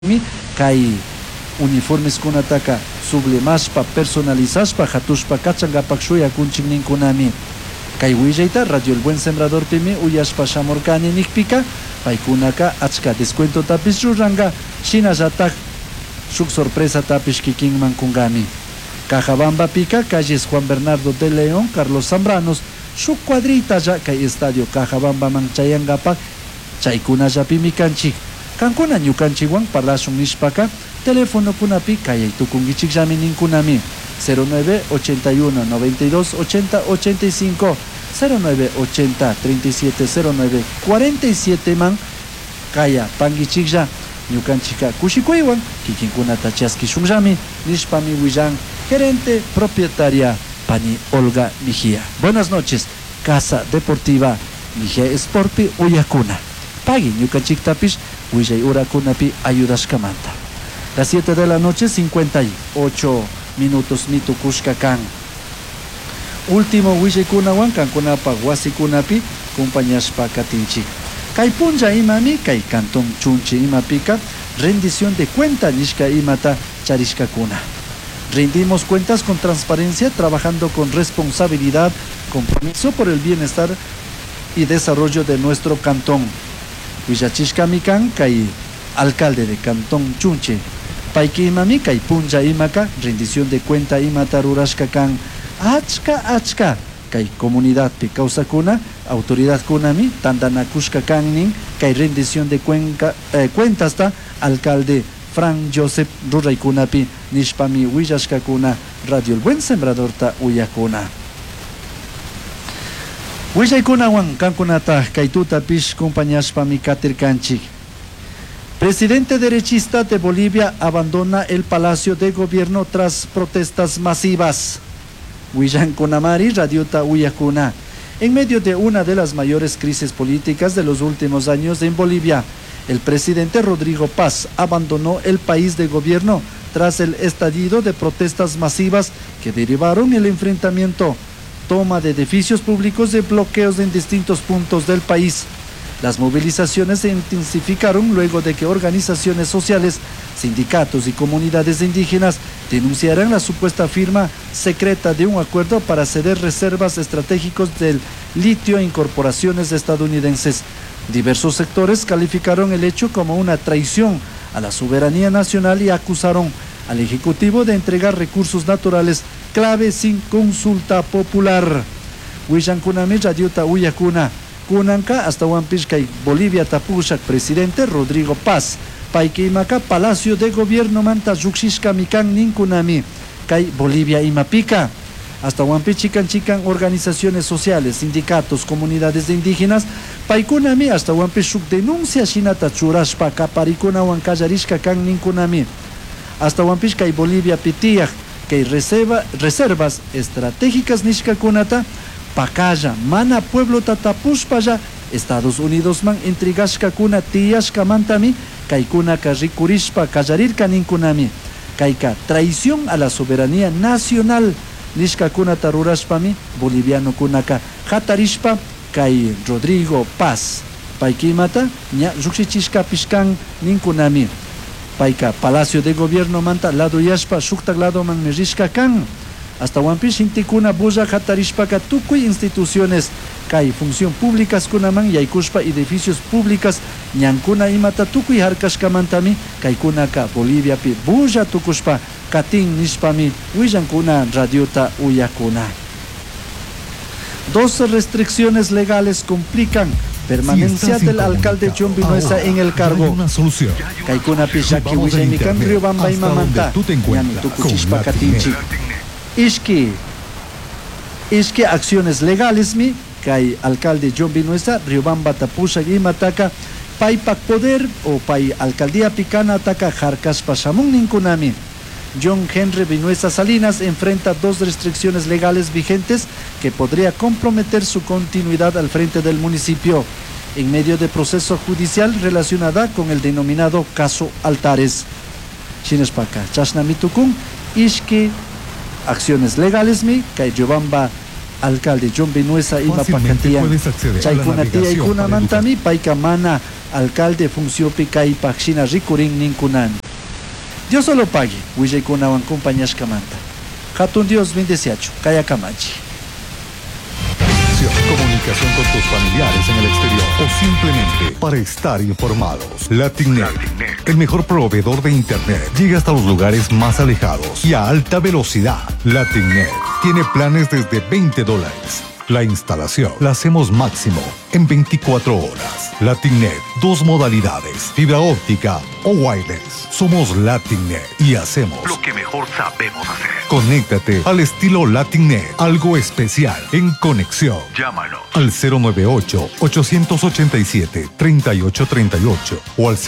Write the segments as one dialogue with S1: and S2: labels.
S1: Kay uniformes kunataka sublimashpa personalizashpa hatushpa kachangapak shuyakunchik ninkunami kay willayta Radio El Buen Sembrador pimi uyashpa shamurkani nikpika paykunaka achka descuento tapis ruranga shinallatak shuk sorpresa tapis kikinman kungami Cajabamba pika calles Juan Bernardo de León Carlos Zambranos shuk cuadrita ya kay estadio Cajabamba man chayangapak chaykunalla pimi kanchik kankuna ñukanchikwan parlashun nishpaka teléfono kunapi kayaytukunkichik llami ninkunami 09 81 92 80 85 09 80 37 09 47 man kaya pankichiklla ñukanchika kushikuywan kikinkunata chaskishunllami nishpami willan gerente propietaria pani Olga Mejía. Buenas noches, Casa Deportiva Mejía Sporti Uyakuna pagi ñukanchiktapish Willay Urakunapi ayudashkamanta. Las 7 de la noche, 58 minutos mitukushka kan. Último Willay Kunawan kankunapa wasikunapi kumpañashpa katinchik. Kay punja imami kay Cantón Chunchi imapika rendición de cuenta nishka imata charishka kuna. Rendimos cuentas con transparencia, trabajando con responsabilidad, compromiso por el bienestar y desarrollo de nuestro cantón. Willachishka mikan kay alcalde de Cantón Chunche payki imami kay punja imaka rendición de cuenta imata rurashka kan achka kay comunidad pi kawsakuna autoridad kunami tandanakushka kannin kay rendición de cuentas ta alcalde Fran Joseph ruraykunapi nishpami willashka kuna Radio El Buen Sembrador ta uyakuna. Willaykunawan kankunata kaytutapish kumpañashpami katirkanchik. Presidente derechista de Bolivia abandona el Palacio de Gobierno tras protestas masivas. Willankunamari radiota uyakuna. En medio de una de las mayores crisis políticas de los últimos años en Bolivia, el presidente Rodrigo Paz abandonó el país de gobierno tras el estallido de protestas masivas que derivaron el enfrentamiento, toma de edificios públicos y bloqueos en distintos puntos del país. Las movilizaciones se intensificaron luego de que organizaciones sociales, sindicatos y comunidades indígenas denunciaran la supuesta firma secreta de un acuerdo para ceder reservas estratégicos del litio a incorporaciones estadounidenses. Diversos sectores calificaron el hecho como una traición a la soberanía nacional y acusaron al Ejecutivo de entregar recursos naturales clave sin consulta popular. Willankunami radiota uyakuna kunanka hasta Huampishkay Bolivia tapushak presidente Rodrigo Paz payki imaka Palacio de Gobierno manta llukshishka mikan ninkunami kay Bolivia imapika hasta Huampichikan organizaciones sociales, sindicatos, comunidades indígenas paykunami hasta Huampishuk denuncia shinata churashpa kaparikunawan kallarishka kan ninkunami hasta Huampishkay Bolivia pitiyak que reservas estratégicas nishkakunata pakaya mana pueblo tatapushpaya Estados Unidos man intrigashka kuna tiyashka mantami kaykunaka rikurishpa kallarirka ninkunami kayka traición a la soberanía nacional nishkakunata rurashpami boliviano kunaka hatarishpa kay Rodrigo Paz paykimata ña llukshichishka pishkan ninkunami payka Palacio de Gobierno manta lado yashpa shuktak lado man mirishka kan hasta Huampish intikuna bulla hatarishpaka tukuy instituciones kay función públicas kunaman yaykushpa edificios públicas ñankuna imata tukuy harkashkamantami kaykunaka Bolivia pi bulla tukushpa katin nishpami willankuna radiota uyakuna. 12 restricciones legales complican permanencia del alcalde John Vinuesa en el cargo. Kaykuna pishaki willamikan Riobamba y Mamanta ñami tukuchishpa katinchi. Ishki acciones legales mi kay alcalde John Vinuesa Riobamba tapushak imataka paypak poder o pay alcaldía picana ataka harkashpa shamun ninkunami. John Henry Vinuesa Salinas enfrenta 2 restricciones legales vigentes que podría comprometer su continuidad al frente del municipio en medio de proceso judicial relacionada con el denominado caso Altares. Chinespaka, Chashnamitukun, Ishki, acciones legales mi, kay Riobamba alcalde John Vinuesa ima pakatia chaykunatia y kunamantami paika mana alcalde Funcionpi Kai Pakshina Rikurin Ninkunan. Dios solo pague, Huillaykunawan compañashkamanta. Hatun Dios bendeciacho, Kaya Kamachi.
S2: Comunicación con tus familiares en el exterior o simplemente para estar informados. Latinnet, el mejor proveedor de internet, llega hasta los lugares más alejados y a alta velocidad. Latinnet tiene planes desde $20. La instalación la hacemos máximo en 24 horas. Latinnet, 2 modalidades, fibra óptica o wireless. Somos Latinnet y hacemos lo que mejor sabemos hacer. Conéctate al estilo Latinnet, algo especial en conexión. Llámanos al 098-887-3838 o al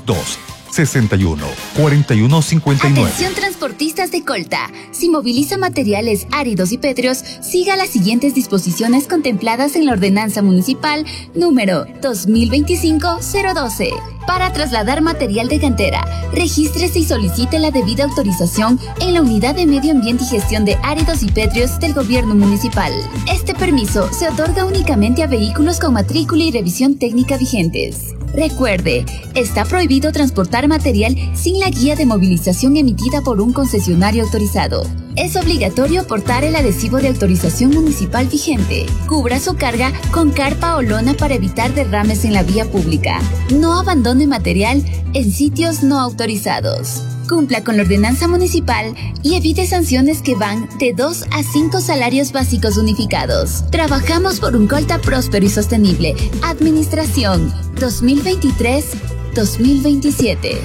S2: 032-61-4159.
S3: Atención transportistas de Colta. Si moviliza materiales áridos y pétreos, siga las siguientes disposiciones contempladas en la Ordenanza Municipal número 2025-012. Para trasladar material de cantera, regístrese y solicite la debida autorización en la Unidad de Medio Ambiente y Gestión de Áridos y Pétreos del Gobierno Municipal. Este permiso se otorga únicamente a vehículos con matrícula y revisión técnica vigentes. Recuerde, está prohibido transportar material sin la guía de movilización emitida por un concesionario autorizado. Es obligatorio portar el adhesivo de autorización municipal vigente. Cubra su carga con carpa o lona para evitar derrames en la vía pública. No abandone material en sitios no autorizados. Cumpla con la ordenanza municipal y evite sanciones que van de 2 a 5 salarios básicos unificados. Trabajamos por un Colta próspero y sostenible. Administración 2023-2027.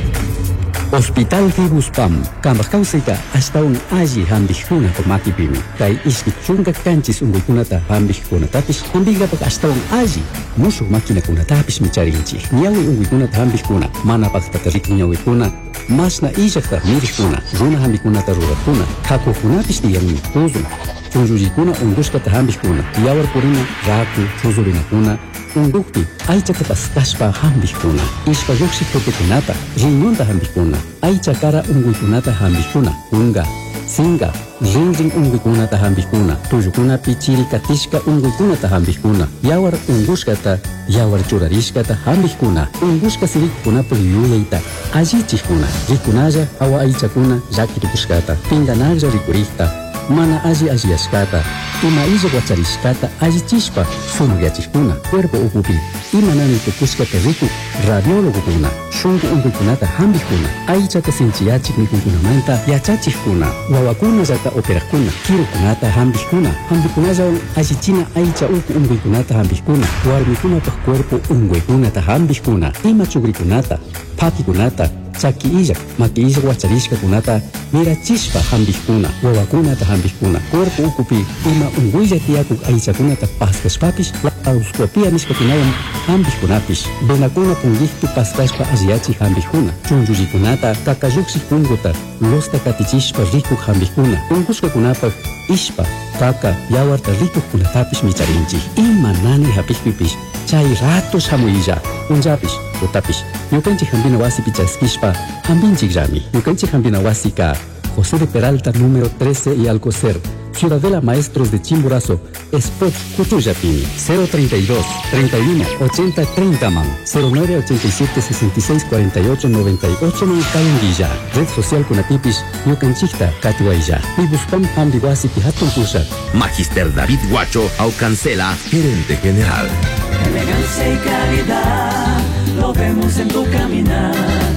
S4: Hospital Fibus PAM, Kambakausika, hasta un aji hambijuna por makipimi. Kai iskichunga kanchis unguikunata hambijkunatapis, hambigapak hasta un aji. Musu makina kunatapis micharinchi. Niawi unguikunata hambijkuna, manapaktarik niawikuna. Masna ijakta mirikuna, runa hambikunata rurakuna. Kakukunapis niyami tuzun. Chunjujikuna unduskata hambijkuna. Yawar purina, raku, chuzurinakuna. Undukti, aichata paskashpa hambijkuna. Ishpa yuksikotekunata, riñonta hambijkuna. Aichakara unguikunata hambijkuna. Unga, singa, rinrin unguikunata hambijkuna. Tuyukuna pichiri katishka unguikunata hambijkuna. Yawar unguskata, yawar churarishkata hambijkuna. Unguska sirikuna puliyuleita. Allichijkuna. Rikunaya awa aichakuna yakirikuskata. Pinganaya rikurikta. Mana ashiashkata, ima guacharishkata, allichishpa, sumuyachishkuna, cuerpo ukupi, ima nani tukushkata riku, radiologukuna, shungu unguikunata hambijkuna, aichata sinchiyachik mikunkunamanta, yachachijkuna, wawakuna yata operakuna, kirukunata hambijkuna, hambijkunayawan allichina aicha uku unguikunata hambijkuna, warmikunata cuerpo unguikunata hambijkuna, ima chugrikunata, pakikunata, chaki ijak, maki ijak wacharishka kunata, mirachispa hambijkuna, wawakunata hambijkuna, cuerpo ukupi, ima unguilla tiakuk aichakunata paskashpapis, auskopia nishpakunawan hambijkunapis, benakuna pungiktu paskashpa asiachi hambijkuna, chunjuyikunata, kakayuksik punguta, losta katichishpa rikuk hambijkuna, unguskakunapak, ishpa, kaka, yawarta rikuk kunatapis micharinchi, ima nani hapijpipis, chay ratos hamuilla, unjapis, utapis, yukanchik hambina wasi pichaskishpa, hambinchik rami, yukanchik hambina wasi ka, José de Peralta número 13 y Alcocer, Ciudadela Maestros de Chimborazo, Spot Cutuyapini, 032 31 80 30 man, 09 87 66 48 98 Cayanguilla, Red Social Kunatipis, Yucanchicta, Catuaya, Ibuspam Ambiguasi Pihatun Pusat.
S5: Magister David Guacho, Aucancela, gerente general.
S6: Elegancia y calidad, lo vemos en tu caminar.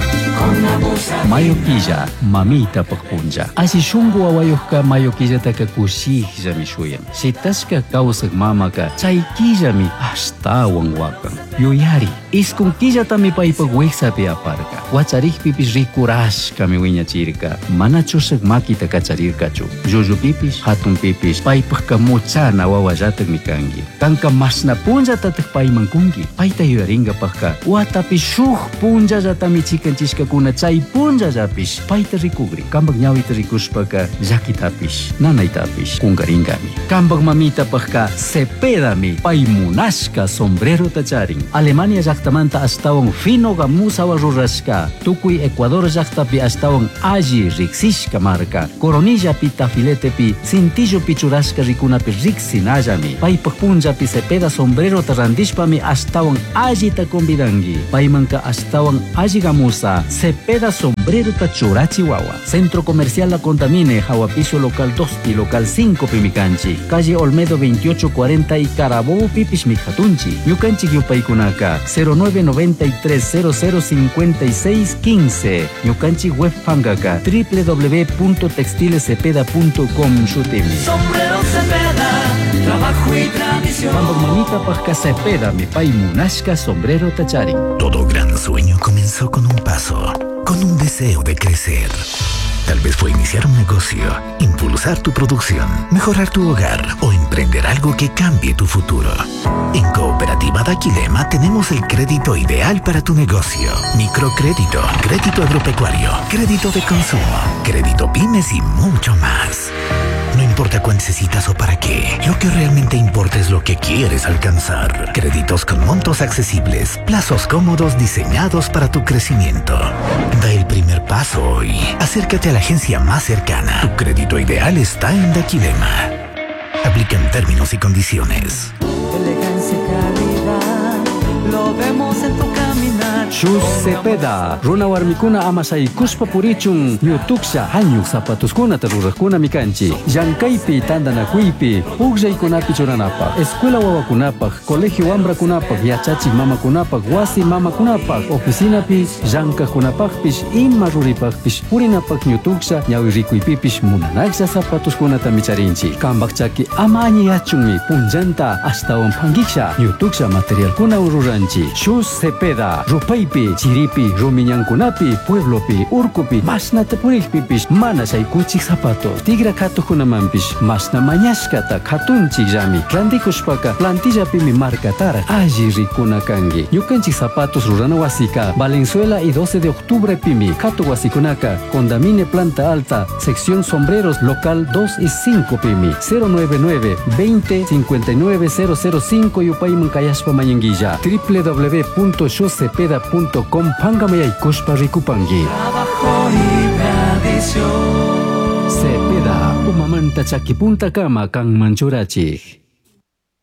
S4: Mayoquilla, mamita pagpunja. Asi shungu awayuhka mayoquilla taka kushija mi shuyan. Si taska kausak mamaka, chayquilla mi hasta wangwakan. Yuyari, iskunquilla tami paipagweksa pi aparka. Wacharich pipis rikurashka mi wiñachirka. Manachusak makita kacharirkachu. Yuyu pipis, hatun pipis, paipagka muchana wawayatak mi kangi. Kanka masna punja tatak paimankungi. Paita yuyaringa pagka. Watapi shuh punja yatami chikanchishka kuna chay punllallapish payta rikugri. Kambak ñawita rikushpaka llakitapish nanaytapish kungaringami. Kambak mamitapakka Cepedami pay munashka sombrero tacharin. Alemania llaktamanta astawan finoga musawa rurashka. Tukuy Ecuador llaktapi astawan alli riksishka marca. Coronillapi tafiletepi cintillo pichurashka rikunapi riksinallami. Paypak punllapi Cepeda sombrero tarandishpami astawan allita convidangi. Paymanka astawan alli gamusa Cepeda sombrero tachurachi wawa. Centro Comercial La Contamine, Jahuapicio local 2 local 5 pimicanchi. Calle Olmedo 2840 y Carabobo pipish mijatunchi. Ñukanchik yupaykunaka 0993005615. Ñukanchik web pangaka www.textilescepeda.com shutimi.
S6: Sombrero Cepeda, trabajo y tradición.
S4: Cuando mamita pasca Cepeda mi pay munashka sombrero tachari.
S7: Todo gran sueño comenzó con un paso, con un deseo de crecer. Tal vez fue iniciar un negocio, impulsar tu producción, mejorar tu hogar o emprender algo que cambie tu futuro. En Cooperativa Daquilema tenemos el crédito ideal para tu negocio. Microcrédito, crédito agropecuario, crédito de consumo, crédito pymes y mucho más. No importa cuánto necesitas o para qué, lo que realmente importa es lo que quieres alcanzar. Créditos con montos accesibles, plazos cómodos diseñados para tu crecimiento. Da el primer paso hoy. Acércate a la agencia más cercana. Tu crédito ideal está en Daquilema. Aplican términos y condiciones.
S6: Elegancia y calidad, lo vemos en tu caminar.
S4: Shoes Cepeda, runa warmikuna amasay kuspa purichun, yutuksha hanyuk zapatuskuna tarurakuna mikanchi. Llankaypi tandanakuypi, uqllaykunapi churanapaq, escuela wawakunapaq, colegio wambrakunapaq, yachachik mamakunapaq, wasi mamakunapaq, oficinapi llankaqkunapaqpish ima ruripaqpish purinapaq ñutuksha ñawi rikuypipish munanaksha zapatuskunata micharinchi. Kambaqchaki ama añiyachunmi punllanta astawan pangiksha ñutuksha materialkuna ururanchi. Shoes Cepeda, rupaypi, chiripi, rumiñankunapi, pueblopi, urkupi, masnata purikpipish mana shaykuchik zapatos. Tigra katukunamanpish masna mañashkata katunchik llami. Randikushpaka plantillapimi markatara alli rikuna kangi. Ñukanchik zapatos rurana wasika Valenzuela y 12 de octubre pimi. Katu wasikunaka Condamine Planta Alta, sección sombreros local 2 y 5 pimi. 099 20 59 005 yupayman kayashpa mañanguilla. www.shoescepeda.com pangamayaykushpa rikupangi.
S6: Trabajo y tradición.
S4: Cepeda, umamanta chakipunta kama kang manchurachik.